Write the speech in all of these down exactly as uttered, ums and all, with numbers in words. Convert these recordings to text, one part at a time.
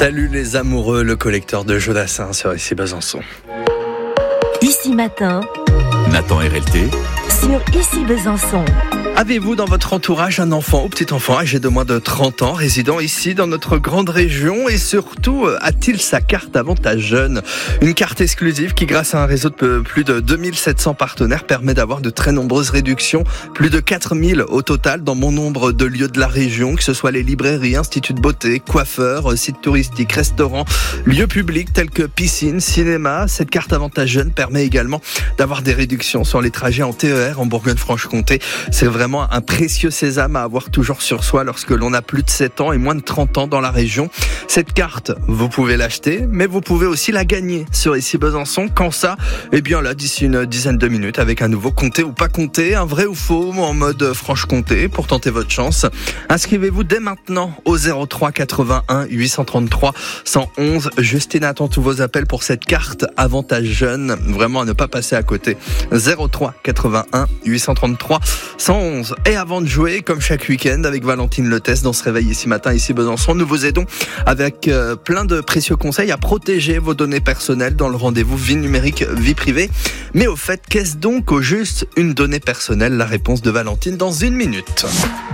Salut les amoureux, le collecteur de Jodassin sur Ici Besançon. Ici Matin, Nathan R L T sur Ici Besançon. Avez-vous dans votre entourage un enfant ou petit enfant âgé de moins de trente ans, résidant ici dans notre grande région, et surtout a-t-il sa carte Avantage Jeune? Une carte exclusive qui, grâce à un réseau de plus de deux mille sept cents partenaires, permet d'avoir de très nombreuses réductions, plus de quatre mille au total dans bon nombre de lieux de la région, que ce soit les librairies, instituts de beauté, coiffeurs, sites touristiques, restaurants, lieux publics tels que piscines, cinéma. Cette carte Avantage Jeune permet également d'avoir des réductions sur les trajets en T E R en Bourgogne-Franche-Comté. C'est vraiment un précieux sésame à avoir toujours sur soi lorsque l'on a plus de sept ans et moins de trente ans dans la région. Cette carte, vous pouvez l'acheter, mais vous pouvez aussi la gagner sur Ici Besançon. Quand ça? Eh bien là, d'ici une dizaine de minutes, avec un nouveau Comté ou pas Comté, un vrai ou faux en mode Franche-Comté pour tenter votre chance. Inscrivez-vous dès maintenant au zéro trois quatre-vingt-un huit cent trente-trois cent onze. Justine attend tous vos appels pour cette carte Avantage Jeune. Vraiment à ne pas passer à côté. zéro trois quatre-vingt-un huit cent trente-trois cent onze. Et avant de jouer, comme chaque week-end, avec Valentine Letesse dans ce réveil Ici Matin, Ici Besançon, nous vous aidons avec euh, plein de précieux conseils à protéger vos données personnelles dans le rendez-vous Vie numérique, vie privée. Mais au fait, qu'est-ce donc au juste une donnée personnelle? La réponse de Valentine dans une minute.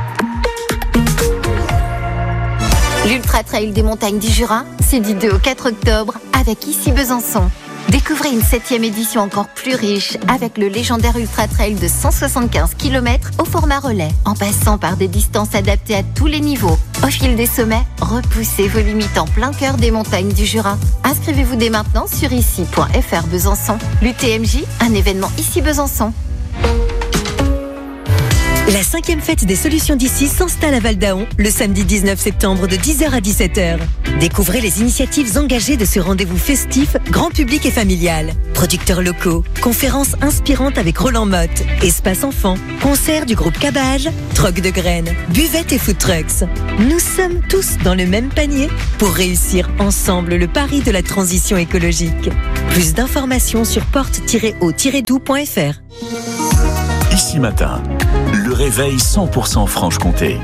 L'Ultra Trail des montagnes du Jura, c'est du deux au quatre octobre avec Ici Besançon. Découvrez une septième édition encore plus riche avec le légendaire Ultra Trail de cent soixante-quinze kilomètres au format relais, en passant par des distances adaptées à tous les niveaux. Au fil des sommets, repoussez vos limites en plein cœur des montagnes du Jura. Inscrivez-vous dès maintenant sur ici point f r Besançon. L'U T M J, un événement Ici Besançon. La cinquième fête des solutions d'ici s'installe à Val-d'Aon le samedi dix-neuf septembre de dix heures à dix-sept heures. Découvrez les initiatives engagées de ce rendez-vous festif, grand public et familial. Producteurs locaux, conférences inspirantes avec Roland Motte, espace enfants, concerts du groupe Cabage, troc de graines, buvettes et food trucks. Nous sommes tous dans le même panier pour réussir ensemble le pari de la transition écologique. Plus d'informations sur porte tiret o tiret doux point f r. Ici Matin, le réveil cent pour cent Franche-Comté.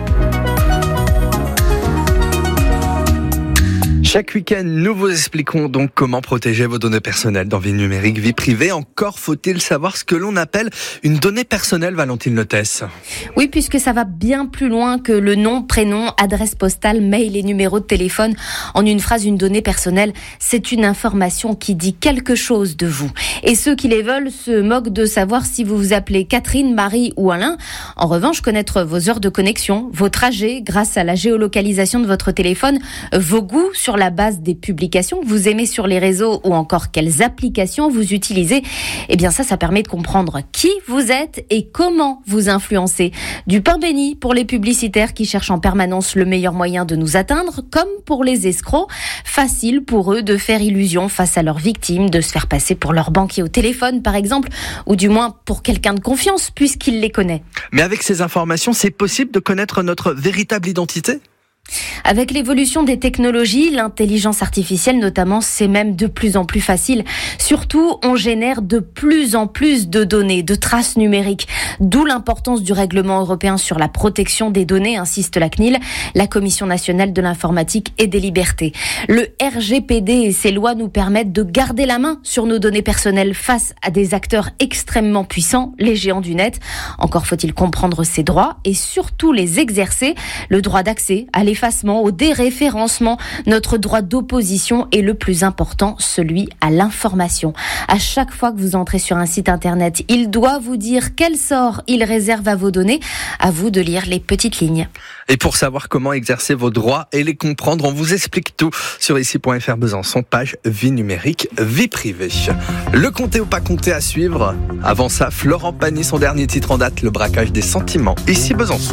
Chaque week-end, nous vous expliquons donc comment protéger vos données personnelles dans vie numérique, vie privée. Encore faut-il savoir ce que l'on appelle une donnée personnelle, Valentine Letesse. Oui, puisque ça va bien plus loin que le nom, prénom, adresse postale, mail et numéro de téléphone. En une phrase, une donnée personnelle, c'est une information qui dit quelque chose de vous. Et ceux qui les veulent se moquent de savoir si vous vous appelez Catherine, Marie ou Alain. En revanche, connaître vos heures de connexion, vos trajets grâce à la géolocalisation de votre téléphone, vos goûts sur la base des publications que vous aimez sur les réseaux ou encore quelles applications vous utilisez, eh bien ça, ça permet de comprendre qui vous êtes et comment vous influencez. Du pain béni pour les publicitaires qui cherchent en permanence le meilleur moyen de nous atteindre, comme pour les escrocs. Facile pour eux de faire illusion face à leurs victimes, de se faire passer pour leur banquier au téléphone par exemple, ou du moins pour quelqu'un de confiance puisqu'il les connaît. Mais avec ces informations, c'est possible de connaître notre véritable identité ? Avec l'évolution des technologies, l'intelligence artificielle notamment, c'est même de plus en plus facile. Surtout, on génère de plus en plus de données, de traces numériques. D'où l'importance du règlement européen sur la protection des données, insiste la C N I L, la Commission nationale de l'informatique et des libertés. Le R G P D et ses lois nous permettent de garder la main sur nos données personnelles face à des acteurs extrêmement puissants, les géants du net. Encore faut-il comprendre ces droits et surtout les exercer. Le droit d'accès à l'effacement, au déréférencement, notre droit d'opposition et le plus important, celui à l'information. À chaque fois que vous entrez sur un site internet, il doit vous dire quel sort il réserve à vos données. À vous de lire les petites lignes. Et pour savoir comment exercer vos droits et les comprendre, on vous explique tout sur ici point f r Besançon, page vie numérique, vie privée. Le Comté ou pas Comté à suivre. Avant ça, Florent Pagny, son dernier titre en date, le braquage des sentiments. Ici Besançon.